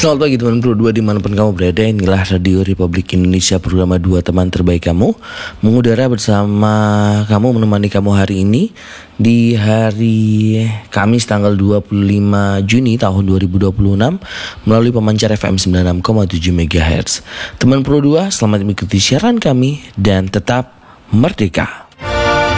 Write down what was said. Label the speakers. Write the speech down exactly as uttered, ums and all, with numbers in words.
Speaker 1: Selamat pagi teman Pro dua dimanapun kamu berada. Inilah Radio Republik Indonesia, program dua teman terbaik kamu, mengudara bersama kamu, menemani kamu hari ini di hari Kamis tanggal dua puluh lima Juni tahun dua ribu dua puluh enam melalui pemancar F M sembilan puluh enam koma tujuh megahertz. Teman Pro dua, selamat mengikuti siaran kami dan tetap merdeka.